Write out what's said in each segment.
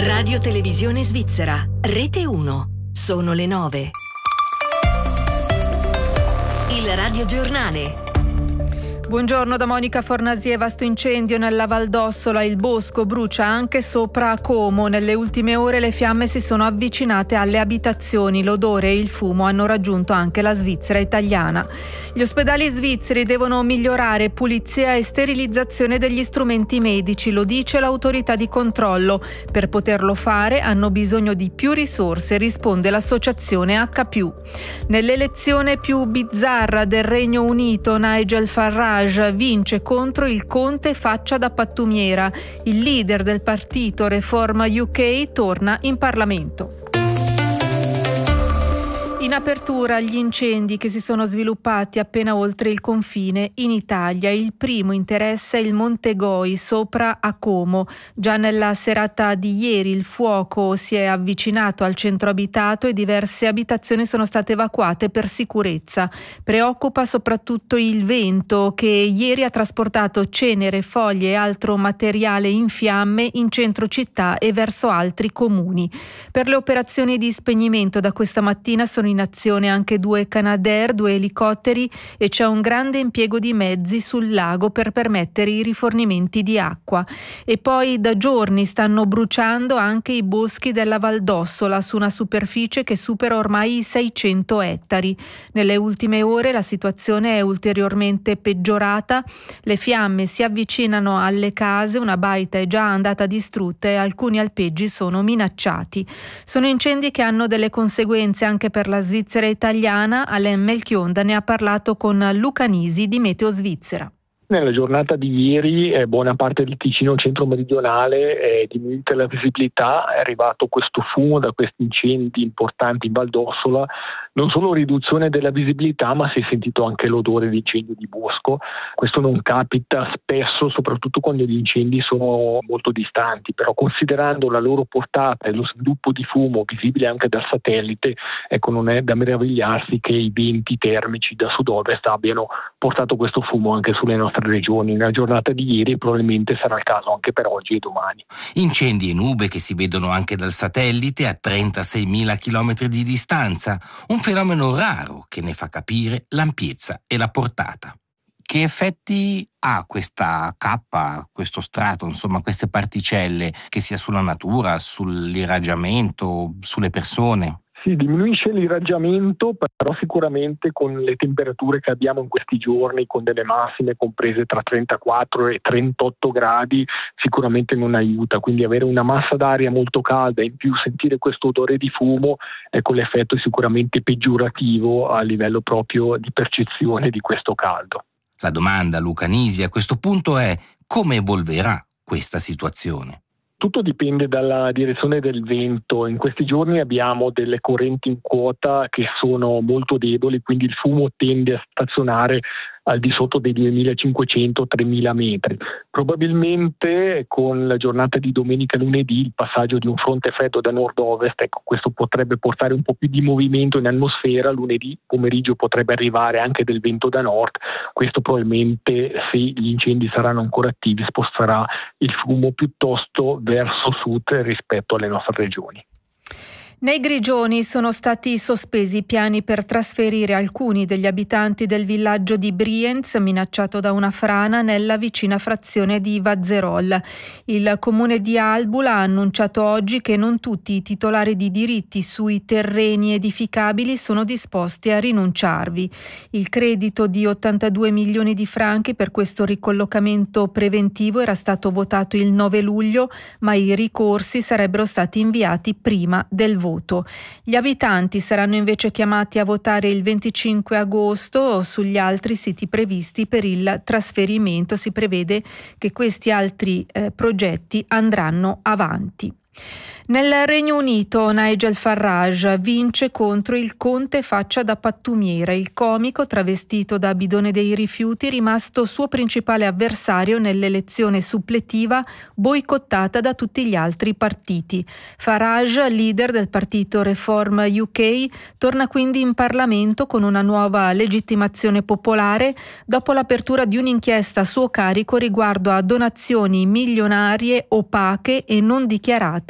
Radio Televisione Svizzera, Rete 1. Sono le 9. Il radiogiornale. Buongiorno da Monica Fornasie. Vasto incendio nella Val d'Ossola, il bosco brucia anche sopra Como. Nelle ultime ore le fiamme si sono avvicinate alle abitazioni, l'odore e il fumo hanno raggiunto anche la Svizzera italiana. Gli ospedali svizzeri devono migliorare pulizia e sterilizzazione degli strumenti medici, lo dice l'autorità di controllo. Per poterlo fare hanno bisogno di più risorse, risponde l'associazione H+. Nell'elezione più bizzarra del Regno Unito, Nigel Farage vince contro il conte faccia da pattumiera. Il leader del partito Reform UK torna in Parlamento. In apertura gli incendi che si sono sviluppati appena oltre il confine in Italia. Il primo interessa il Monte Goi sopra a Como. Già nella serata di ieri il fuoco si è avvicinato al centro abitato e diverse abitazioni sono state evacuate per sicurezza. Preoccupa soprattutto il vento che ieri ha trasportato cenere, foglie e altro materiale in fiamme in centro città e verso altri comuni. Per le operazioni di spegnimento da questa mattina sono in azione anche 2 Canadair, 2 elicotteri e c'è un grande impiego di mezzi sul lago per permettere i rifornimenti di acqua. E poi da giorni stanno bruciando anche i boschi della Val d'Ossola su una superficie che supera ormai i 600 ettari. Nelle ultime ore la situazione è ulteriormente peggiorata, le fiamme si avvicinano alle case, una baita è già andata distrutta e alcuni alpeggi sono minacciati. Sono incendi che hanno delle conseguenze anche per la Svizzera italiana. Alain Melchionda ne ha parlato con Luca Nisi di Meteo Svizzera. Nella giornata di ieri buona parte del Ticino centro-meridionale è diminuita la visibilità, è arrivato questo fumo da questi incendi importanti in Val d'Ossola, non solo riduzione della visibilità ma si è sentito anche l'odore di incendio di bosco. Questo non capita spesso, soprattutto quando gli incendi sono molto distanti, però considerando la loro portata e lo sviluppo di fumo visibile anche dal satellite, ecco, non è da meravigliarsi che i venti termici da sud-ovest abbiano portato questo fumo anche sulle nostre regioni. Nella giornata di ieri probabilmente sarà il caso anche per oggi e domani. Incendi e nube che si vedono anche dal satellite a 36.000 chilometri di distanza, un fenomeno raro che ne fa capire l'ampiezza e la portata. Che effetti ha questa cappa, questo strato, insomma queste particelle, che sia sulla natura, sull'irraggiamento, sulle persone? Si diminuisce l'irraggiamento, però sicuramente con le temperature che abbiamo in questi giorni, con delle massime comprese tra 34 e 38 gradi, sicuramente non aiuta. Quindi avere una massa d'aria molto calda e in più sentire questo odore di fumo, ecco, l'effetto è sicuramente peggiorativo a livello proprio di percezione di questo caldo. La domanda, Luca Nisi, a questo punto è: come evolverà questa situazione? Tutto dipende dalla direzione del vento. In questi giorni abbiamo delle correnti in quota che sono molto deboli, quindi il fumo tende a stazionare al di sotto dei 2500-3000 metri. Probabilmente con la giornata di domenica e lunedì il passaggio di un fronte freddo da nord-ovest, ecco, questo potrebbe portare un po' più di movimento in atmosfera. Lunedì pomeriggio potrebbe arrivare anche del vento da nord. Questo probabilmente, se gli incendi saranno ancora attivi, sposterà il fumo piuttosto verso sud rispetto alle nostre regioni. Nei Grigioni sono stati sospesi i piani per trasferire alcuni degli abitanti del villaggio di Brienz, minacciato da una frana nella vicina frazione di Vazerol. Il comune di Albula ha annunciato oggi che non tutti i titolari di diritti sui terreni edificabili sono disposti a rinunciarvi. Il credito di 82 milioni di franchi per questo ricollocamento preventivo era stato votato il 9 luglio, ma i ricorsi sarebbero stati inviati prima del voto. Gli abitanti saranno invece chiamati a votare il 25 agosto sugli altri siti previsti per il trasferimento. Si prevede che questi altri progetti andranno avanti. Nel Regno Unito Nigel Farage vince contro il conte faccia da pattumiera. Il comico, travestito da bidone dei rifiuti, rimasto suo principale avversario nell'elezione suppletiva boicottata da tutti gli altri partiti. Farage, leader del partito Reform UK, torna quindi in Parlamento con una nuova legittimazione popolare dopo l'apertura di un'inchiesta a suo carico riguardo a donazioni milionarie opache e non dichiarate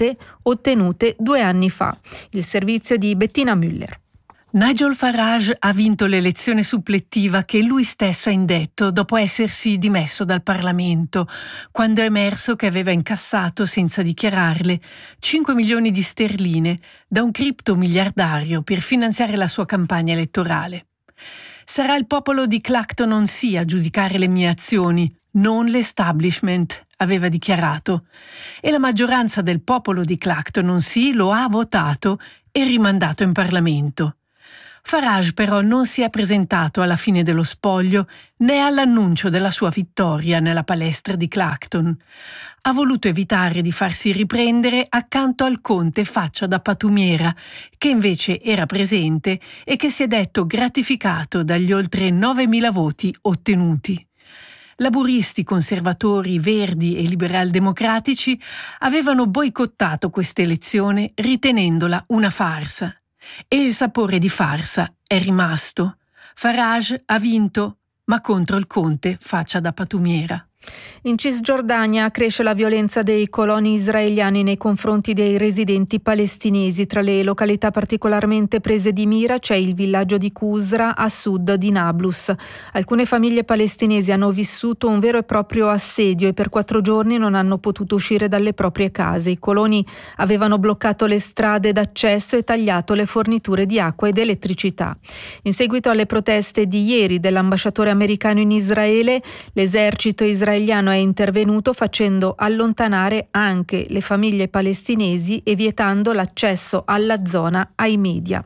ottenute 2 anni fa. Il servizio di Bettina Müller. Nigel Farage ha vinto l'elezione suppletiva che lui stesso ha indetto dopo essersi dimesso dal Parlamento, quando è emerso che aveva incassato, senza dichiararle, 5 milioni di sterline da un criptomiliardario per finanziare la sua campagna elettorale. Sarà il popolo di Clacton-on-Sea a giudicare le mie azioni, non l'establishment, aveva dichiarato. E la maggioranza del popolo di Clacton-on-Sea lo ha votato e rimandato in Parlamento. Farage però non si è presentato alla fine dello spoglio né all'annuncio della sua vittoria nella palestra di Clacton. Ha voluto evitare di farsi riprendere accanto al conte faccia da patumiera, che invece era presente e che si è detto gratificato dagli oltre 9.000 voti ottenuti. Laburisti, conservatori, verdi e liberal-democratici avevano boicottato questa elezione ritenendola una farsa. E il sapore di farsa è rimasto. Farage ha vinto, ma contro il conte faccia da patumiera. In Cisgiordania cresce la violenza dei coloni israeliani nei confronti dei residenti palestinesi. Tra le località particolarmente prese di mira c'è il villaggio di Qusra a sud di Nablus. Alcune famiglie palestinesi hanno vissuto un vero e proprio assedio e per 4 giorni non hanno potuto uscire dalle proprie case. I coloni avevano bloccato le strade d'accesso e tagliato le forniture di acqua ed elettricità. In seguito alle proteste di ieri dell'ambasciatore americano in Israele, l'esercito israeliano è intervenuto facendo allontanare anche le famiglie palestinesi e vietando l'accesso alla zona ai media.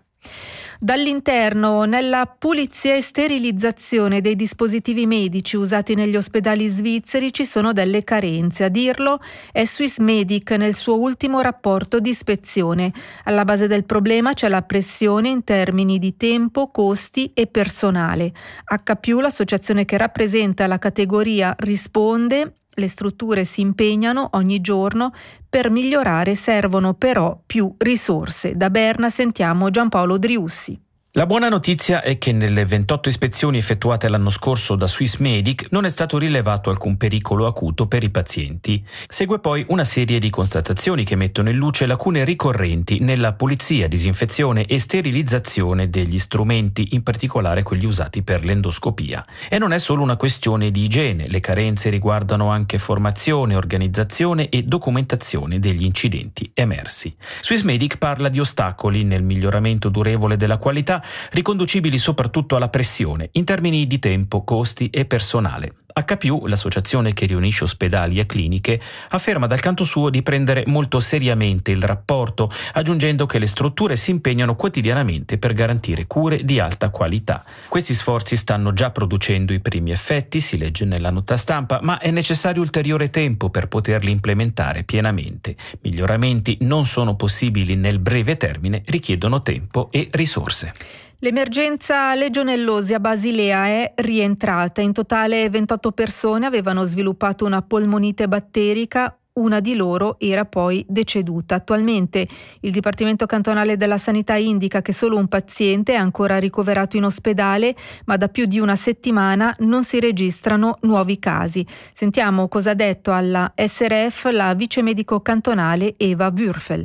Dall'interno, nella pulizia e sterilizzazione dei dispositivi medici usati negli ospedali svizzeri ci sono delle carenze. A dirlo è Swissmedic nel suo ultimo rapporto di ispezione. Alla base del problema c'è la pressione in termini di tempo, costi e personale. HP, l'associazione che rappresenta la categoria, risponde: le strutture si impegnano ogni giorno per migliorare, servono però più risorse. Da Berna sentiamo Giampaolo Driussi. La buona notizia è che nelle 28 ispezioni effettuate l'anno scorso da Swissmedic non è stato rilevato alcun pericolo acuto per i pazienti. Segue poi una serie di constatazioni che mettono in luce lacune ricorrenti nella pulizia, disinfezione e sterilizzazione degli strumenti, in particolare quelli usati per l'endoscopia. E non è solo una questione di igiene, le carenze riguardano anche formazione, organizzazione e documentazione degli incidenti emersi. Swissmedic parla di ostacoli nel miglioramento durevole della qualità, riconducibili soprattutto alla pressione in termini di tempo, costi e personale. HP, l'associazione che riunisce ospedali e cliniche, afferma dal canto suo di prendere molto seriamente il rapporto, aggiungendo che le strutture si impegnano quotidianamente per garantire cure di alta qualità. Questi sforzi stanno già producendo i primi effetti, si legge nella nota stampa, ma è necessario ulteriore tempo per poterli implementare pienamente. Miglioramenti non sono possibili nel breve termine, richiedono tempo e risorse. L'emergenza legionellosi a Basilea è rientrata. In totale 28 persone avevano sviluppato una polmonite batterica. Una di loro era poi deceduta. Attualmente il Dipartimento Cantonale della Sanità indica che solo un paziente è ancora ricoverato in ospedale, ma da più di una settimana non si registrano nuovi casi. Sentiamo cosa ha detto alla SRF la vicemedico cantonale Eva Würfel.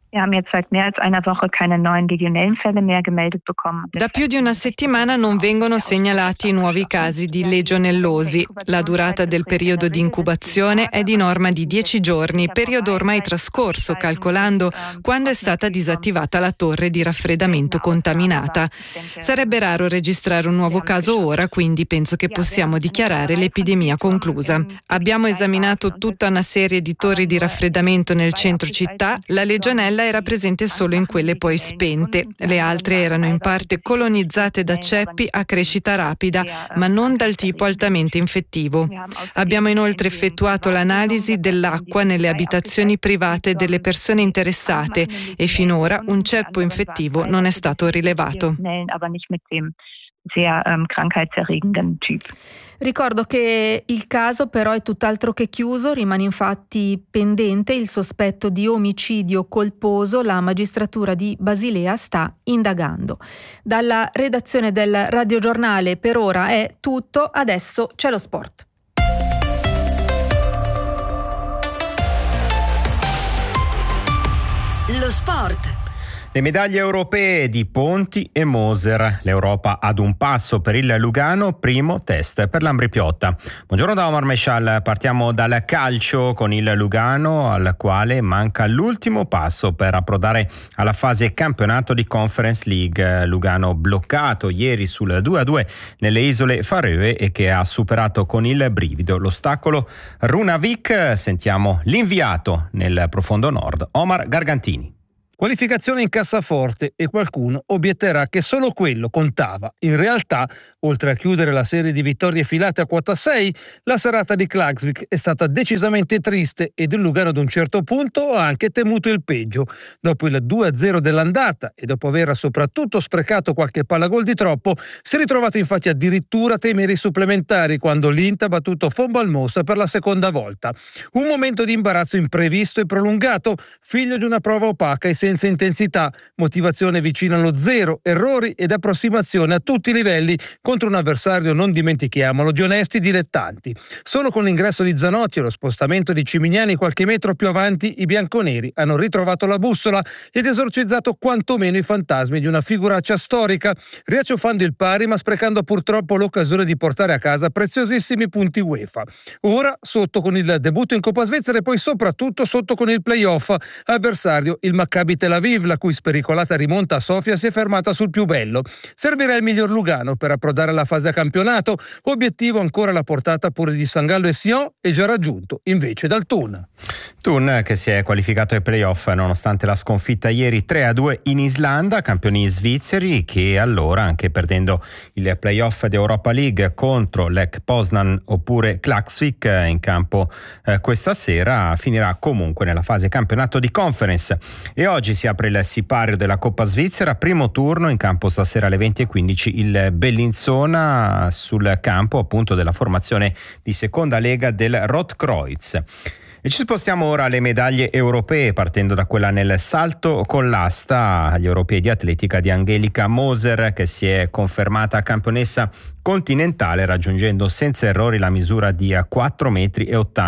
Da più di una settimana non vengono segnalati nuovi casi di legionellosi. La durata del periodo di incubazione è di norma di 10 giorni, periodo ormai trascorso calcolando quando è stata disattivata la torre di raffreddamento contaminata. Sarebbe raro registrare un nuovo caso ora, quindi penso che possiamo dichiarare l'epidemia conclusa. Abbiamo esaminato tutta una serie di torri di raffreddamento nel centro città. La legionella era presente solo in quelle poi spente. Le altre erano in parte colonizzate da ceppi a crescita rapida, ma non dal tipo altamente infettivo. Abbiamo inoltre effettuato l'analisi dell'acqua nelle abitazioni private delle persone interessate e finora un ceppo infettivo non è stato rilevato. Ricordo che il caso però è tutt'altro che chiuso, rimane infatti pendente il sospetto di omicidio colposo, la magistratura di Basilea sta indagando. Dalla redazione del radiogiornale per ora è tutto, adesso c'è lo sport. Lo sport. Le medaglie europee di Ponti e Moser. L'Europa ad un passo per il Lugano, primo test per l'Ambrì-Piotta. Buongiorno da Omar Meshal, partiamo dal calcio con il Lugano, al quale manca l'ultimo passo per approdare alla fase campionato di Conference League. Lugano bloccato ieri sul 2-2 nelle isole Faroe e che ha superato con il brivido l'ostacolo Runavik. Sentiamo l'inviato nel profondo nord, Omar Gargantini. Qualificazione in cassaforte e qualcuno obietterà che solo quello contava. In realtà, oltre a chiudere la serie di vittorie filate a quota 6, la serata di Klaksvik è stata decisamente triste ed il Lugano ad un certo punto ha anche temuto il peggio. Dopo il 2-0 dell'andata e dopo aver soprattutto sprecato qualche palla gol di troppo, si è ritrovato infatti addirittura a temere i supplementari quando l'Int ha battuto Fombalmosa per la seconda volta. Un momento di imbarazzo imprevisto e prolungato, figlio di una prova opaca e senza intensità, motivazione vicina allo zero, errori ed approssimazione a tutti i livelli contro un avversario, non dimentichiamolo, di onesti dilettanti. Solo con l'ingresso di Zanotti e lo spostamento di Cimignani qualche metro più avanti, i bianconeri hanno ritrovato la bussola ed esorcizzato quantomeno i fantasmi di una figuraccia storica, riacciuffando il pari ma sprecando purtroppo l'occasione di portare a casa preziosissimi punti UEFA. Ora sotto con il debutto in Coppa Svizzera e poi soprattutto sotto con il play-off, avversario il Maccabi Tel Aviv, la cui spericolata rimonta a Sofia si è fermata sul più bello. Servirà il miglior Lugano per approdare alla fase a campionato, obiettivo ancora alla portata pure di San Gallo e Sion e già raggiunto invece dal Thun. Thun che si è qualificato ai playoff nonostante la sconfitta ieri 3-2 in Islanda, campioni svizzeri che allora, anche perdendo il playoff di Europa League contro Lech Poznan oppure Klaksvik in campo questa sera, finirà comunque nella fase campionato di Conference. E oggi si apre il sipario della Coppa Svizzera, primo turno in campo stasera alle 20:15 il Bellinzona sul campo appunto della formazione di seconda lega del Rotkreuz. E ci spostiamo ora alle medaglie europee, partendo da quella nel salto con l'asta agli europei di atletica di Angelica Moser, che si è confermata campionessa continentale raggiungendo senza errori la misura di 4,80 metri.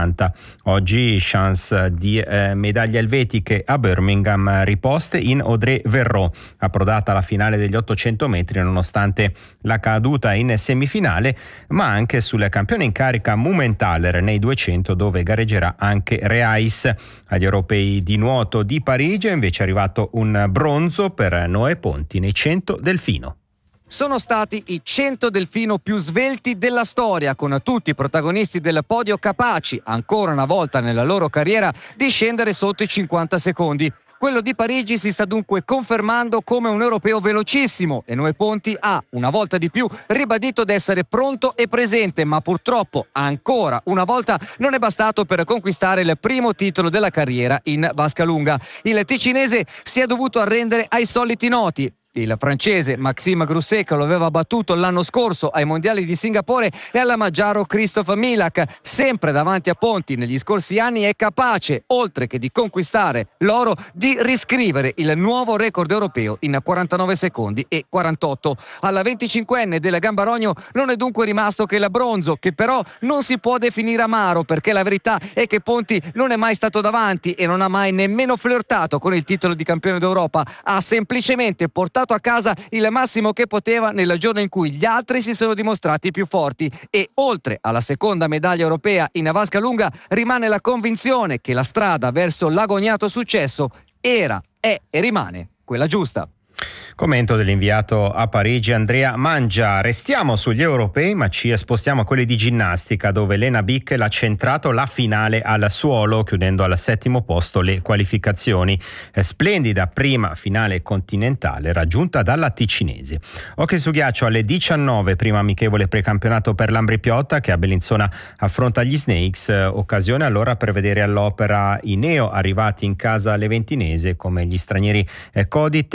Oggi chance di medaglie elvetiche a Birmingham riposte in Audrey Verreau, approdata alla finale degli 800 metri nonostante la caduta in semifinale, ma anche sul campione in carica Mumenthaler nei 200 dove gareggerà anche Reais. Agli europei di nuoto di Parigi è invece arrivato un bronzo per Noè Ponti nei 100 delfino. Sono stati i 100 delfino più svelti della storia, con tutti i protagonisti del podio capaci, ancora una volta nella loro carriera, di scendere sotto i 50 secondi. Quello di Parigi si sta dunque confermando come un europeo velocissimo e Noè Ponti ha, una volta di più, ribadito d'essere pronto e presente, ma purtroppo ancora una volta non è bastato per conquistare il primo titolo della carriera in vasca lunga. Il ticinese si è dovuto arrendere ai soliti noti. Il francese Maxime Grousset, che lo aveva battuto l'anno scorso ai mondiali di Singapore, e alla Magiaro Christoph Milak, sempre davanti a Ponti negli scorsi anni, è capace, oltre che di conquistare l'oro, di riscrivere il nuovo record europeo in 49 secondi e 48. Alla 25enne del Gambarogno non è dunque rimasto che il bronzo, che però non si può definire amaro, perché la verità è che Ponti non è mai stato davanti e non ha mai nemmeno flirtato con il titolo di campione d'Europa. Ha semplicemente portato a casa il massimo che poteva nel giorno in cui gli altri si sono dimostrati più forti, e oltre alla seconda medaglia europea in vasca lunga rimane la convinzione che la strada verso l'agognato successo era, è e rimane quella giusta. Commento dell'inviato a Parigi Andrea Mangia. Restiamo sugli europei ma ci spostiamo a quelli di ginnastica, dove Lena Bickel ha centrato la finale al suolo chiudendo al 7° posto le qualificazioni. Splendida prima finale continentale raggiunta dalla ticinese. Hockey su ghiaccio alle 19, prima amichevole precampionato per l'Ambrì-Piotta che a Bellinzona affronta gli Snakes, occasione allora per vedere all'opera i neo arrivati in casa leventinese come gli stranieri Koditek,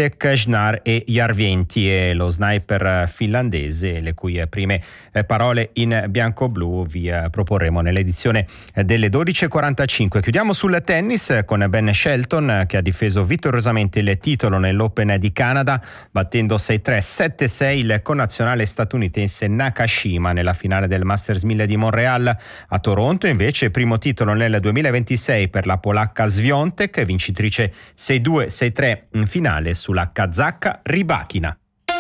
Stojnar e Järvienti, e lo sniper finlandese, le cui prime parole in bianco-blu vi proporremo nell'edizione delle 12.45. Chiudiamo sul tennis con Ben Shelton, che ha difeso vittoriosamente il titolo nell'Open di Canada, battendo 6-3, 7-6 il connazionale statunitense Nakashima nella finale del Masters 1000 di Montreal. A Toronto invece primo titolo nel 2026 per la polacca Swiatek, vincitrice 6-2, 6-3 in finale sulla kazacca Rybakina.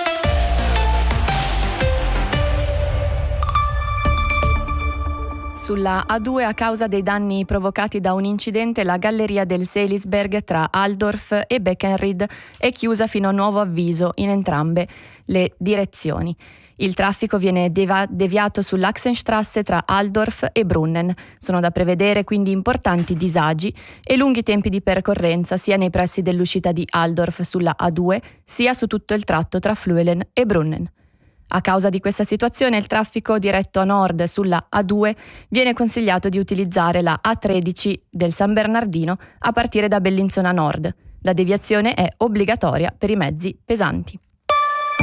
Sulla A2, a causa dei danni provocati da un incidente, la galleria del Seelisberg tra Altdorf e Beckenried è chiusa fino a nuovo avviso in entrambe le direzioni. Il traffico viene deviato sull'Achsenstrasse tra Altdorf e Brunnen. Sono da prevedere quindi importanti disagi e lunghi tempi di percorrenza sia nei pressi dell'uscita di Altdorf sulla A2, sia su tutto il tratto tra Fluelen e Brunnen. A causa di questa situazione, il traffico diretto a nord sulla A2 viene consigliato di utilizzare la A13 del San Bernardino a partire da Bellinzona Nord. La deviazione è obbligatoria per i mezzi pesanti.